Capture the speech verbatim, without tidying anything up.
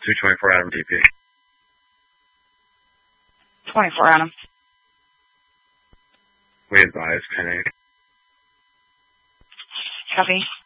two twenty-four Adam D P. twenty-four Adam. We advise, Kenny. Copy.